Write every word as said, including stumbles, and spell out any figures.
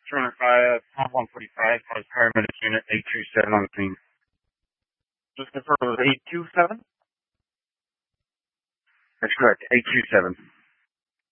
two oh five, Tom one forty-five, cause paramedic unit eight two seven on the scene. Just confirm it was eight two seven? That's correct, eight two seven.